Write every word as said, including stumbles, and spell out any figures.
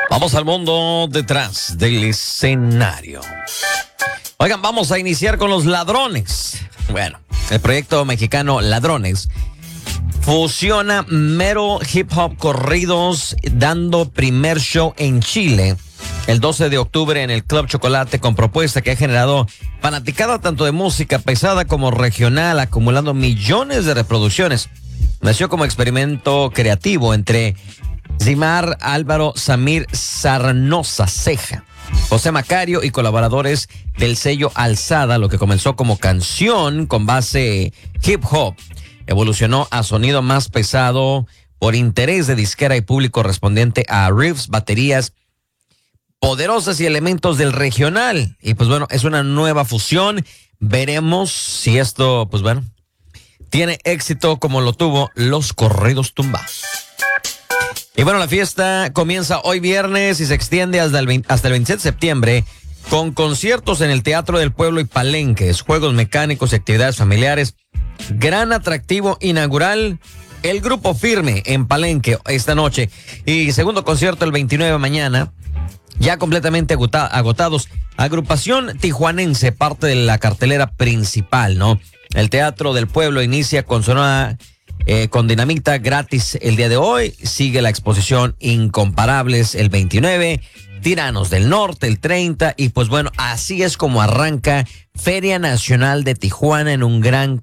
Vamos al mundo detrás del escenario. Oigan, vamos a iniciar con los ladrones. Bueno, el proyecto mexicano Ladrones fusiona mero hip hop corridos, dando primer show en Chile el doce de octubre en el Club Chocolate, con propuesta que ha generado fanaticada tanto de música pesada como regional, acumulando millones de reproducciones. Nació como experimento creativo entre Zimar, Álvaro, Samir, Sarnosa, Ceja, José Macario y colaboradores del sello Alzada. Lo que comenzó como canción con base hip hop evolucionó a sonido más pesado por interés de disquera y público respondiente a riffs, baterías poderosas y elementos del regional. Y pues bueno, es una nueva fusión. Veremos si esto, pues bueno, tiene éxito como lo tuvo los corridos tumbados. Y bueno, la fiesta comienza hoy viernes y se extiende hasta el, veinte, hasta el veintisiete de septiembre con conciertos en el Teatro del Pueblo y palenques, juegos mecánicos y actividades familiares. Gran atractivo inaugural, el Grupo Firme en Palenque esta noche. Y segundo concierto el veintinueve mañana, ya completamente agota, agotados. Agrupación tijuanense, parte de la cartelera principal, ¿no? El Teatro del Pueblo inicia con Sonora eh, con Dinamita gratis el día de hoy. Sigue la exposición Incomparables el veintinueve, Tiranos del Norte el treinta. Y pues bueno, así es como arranca Feria Nacional de Tijuana en un gran